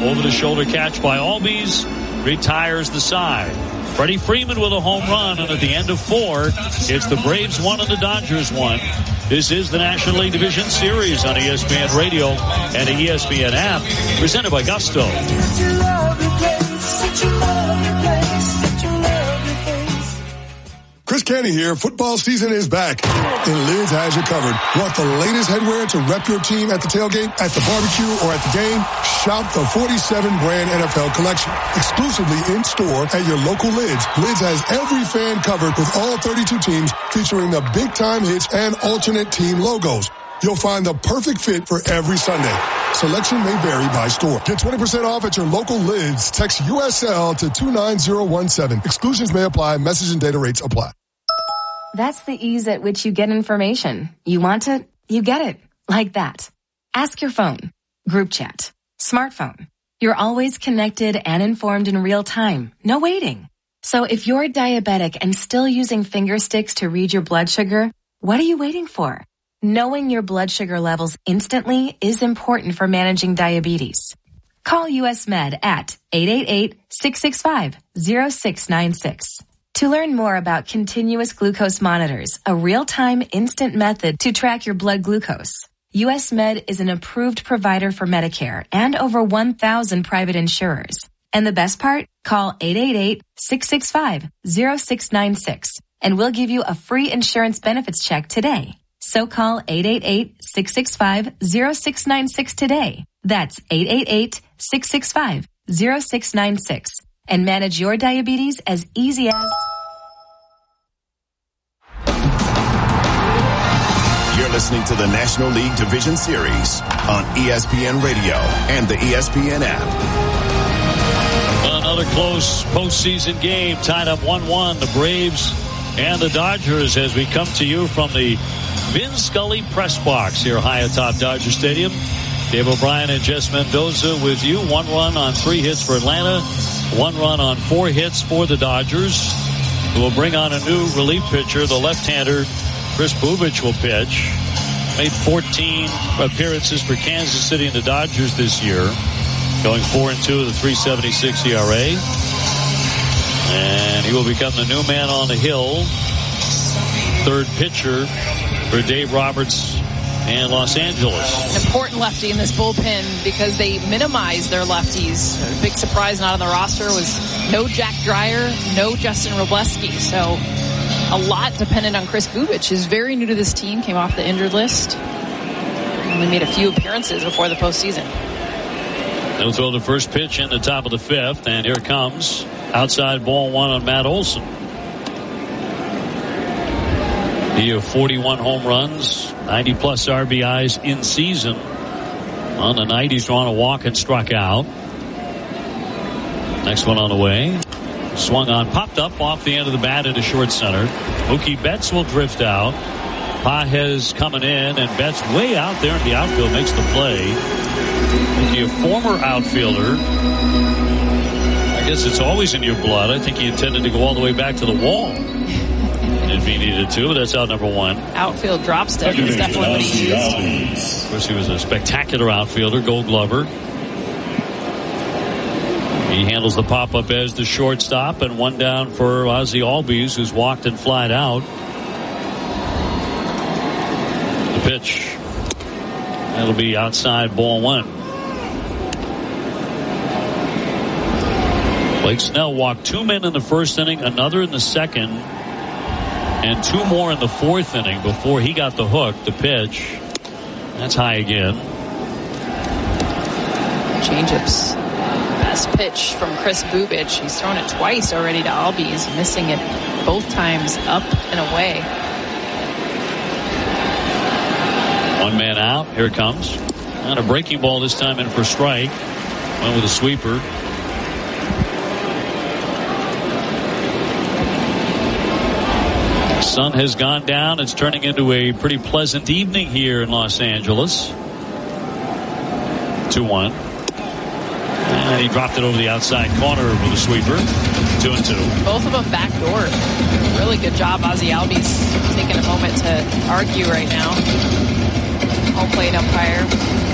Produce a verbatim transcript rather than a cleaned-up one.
Over-the-shoulder catch by Albies retires the side. Freddie Freeman with a home run, and at the end of four, it's the Braves one and the Dodgers one. This is the National League Division Series on E S P N Radio and the E S P N app, presented by Gusto. Chris Canty here. Football season is back, and Lids has you covered. Want the latest headwear to rep your team at the tailgate, at the barbecue, or at the game? Shop the forty-seven brand N F L collection. Exclusively in store at your local Lids. Lids has every fan covered with all thirty-two teams, featuring the big time hits and alternate team logos. You'll find the perfect fit for every Sunday. Selection may vary by store. Get twenty percent off at your local Lids. Text U S L to two nine zero one seven. Exclusions may apply. Message and data rates apply. That's the ease at which you get information. You want it, you get it. Like that. Ask your phone. Group chat. Smartphone. You're always connected and informed in real time. No waiting. So if you're diabetic and still using finger sticks to read your blood sugar, what are you waiting for? Knowing your blood sugar levels instantly is important for managing diabetes. Call U S Med at eight eight eight, six six five, zero six nine six. To learn more about continuous glucose monitors, a real-time instant method to track your blood glucose, U S Med is an approved provider for Medicare and over one thousand private insurers. And the best part? Call eight eight eight, six six five, zero six nine six and we'll give you a free insurance benefits check today. So call eight eight eight, six six five, zero six nine six today. That's eight eight eight, six six five, zero six nine six. And manage your diabetes as easy as... You're listening to the National League Division Series on E S P N Radio and the E S P N app. Another close postseason game, tied up one one. The Braves and the Dodgers as we come to you from the Vin Scully press box here high atop Dodger Stadium. Dave O'Brien and Jess Mendoza with you. One run on three hits for Atlanta. One run on four hits for the Dodgers. We'll bring on a new relief pitcher. The left-hander, Chris Bubic, will pitch. Made fourteen appearances for Kansas City and the Dodgers this year. Going four and two with a three seventy-six E R A. And he will become the new man on the hill. Third pitcher for Dave Roberts and Los Angeles. An important lefty in this bullpen because they minimize their lefties. A big surprise not on the roster was no Jack Dreyer, no Justin Robleski. So a lot dependent on Chris Bubic, who's very new to this team, came off the injured list. Only made a few appearances before the postseason. They'll throw the first pitch in the top of the fifth, and here comes outside ball one on Matt Olson. He had forty-one home runs, ninety plus R B Is in season. On the night, he's drawn a walk and struck out. Next one on the way. Swung on, popped up off the end of the bat into short center. Mookie Betts will drift out. Pages coming in, and Betts way out there in the outfield makes the play. Mookie, a former outfielder. I guess it's always in your blood. I think he intended to go all the way back to the wall if he needed to, but that's out number one. Outfield drop step is definitely what he used. Of course, he was a spectacular outfielder, Gold Glover. He handles the pop-up as the shortstop, and one down for Ozzie Albies, who's walked and flied out. The pitch. That'll be outside ball one. Blake Snell walked two men in the first inning, another in the second, and two more in the fourth inning before he got the hook. The pitch. That's high again. Changeups. Best pitch from Chris Bubic. He's thrown it twice already to Albies, missing it both times up and away. One man out. Here it comes. And a breaking ball this time in for strike. Went with a sweeper. Sun has gone down. It's turning into a pretty pleasant evening here in Los Angeles. two one. And he dropped it over the outside corner with a sweeper. Two and two. Both of them backdoor. Really good job, Ozzie Albies taking a moment to argue right now. Home plate umpire.